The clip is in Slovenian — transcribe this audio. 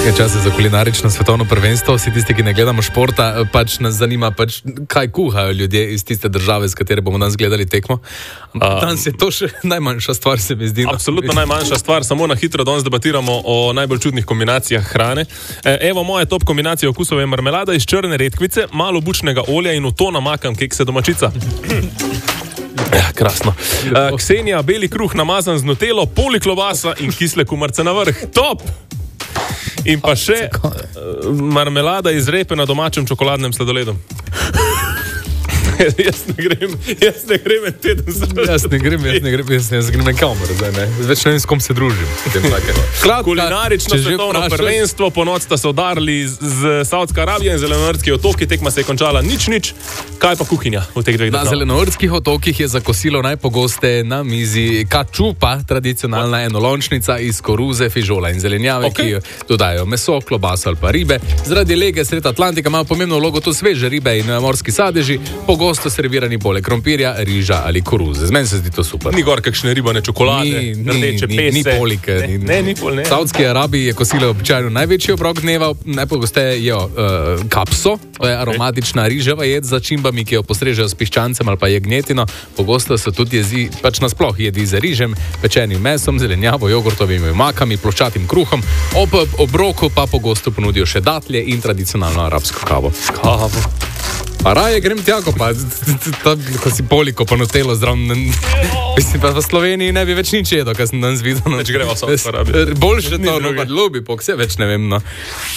Je čas za kulinarično svetovno prvenstvo. Vsi tisti, ki ne gledamo športa, pač nas zanima, kaj kuhajo ljudje iz tiste države, s katere bomo danes gledali tekmo. Danes je to še najmanjša stvar, se mi zdi. Absolutno najmanjša stvar, samo na hitro danes debatiramo o najbolj čudnih kombinacijah hrane. Evo moje top kombinacije okusov je marmelada iz črne redkvice, malo bučnega olja in v to namakam kekse domačica. Ja, krasno. Ksenija, beli kruh namazan z nutelo, poli klobasa in kisle kumarce na vrh. Top! In pa še marmelada iz repe na domačem čokoladnem sladoledu. Jaz ne grem en teden zdaj. Jaz ne grem nekamor zdaj, ne. Več ne vem, s kom se družim. Kulinarično svetovno prvenstvo, po noč sta se udarili z Saudska Arabija in Zelenortski otoki, tekma se je končala nič. Kaj pa kuhinja v teh dveh državah? Na Zelenortskih otokih je za kosilo najpogosteje na mizi kačupa, tradicionalna enolončnica iz koruze, fižola in zelenjave, ki jo dodajo meso, klobaso ali pa ribe. Zaradi lege sred Atlantika imajo pomembno vlogo to sveže ribe in morski sadeži, pogosto servirani poleg krompirja, riža ali koruze. Zmeni se zdi to super. Ni gor kakšne ribane čokolade, rdeče pese. Ni polike. Ni pol, ne. V Saudski Arabiji je kosilo običajno največji obrok dneva, najpogosteje jejo kapso, to je aromatična riževa jed za čimbami, ki jo postrežejo s piščancem ali pa jagnjetino. Pogosto so tudi jedi, pač nasploh jedi z rižem, pečenim mesom, zelenjavo, jogurtovimi omakami, ploščatim kruhom. Ob obroku pa pogosto ponudijo še datlje in tradicionalno arabsko kavo. Pa raje grem tja, ko si poliko pa nutelo zraven. Mislim, pa v Sloveniji ne bi več nič jedel, kar sem danes videl. Več greva v Saudsko Arabijo. Boljše to, no, pa ljubi, pok, vse več ne vem, no.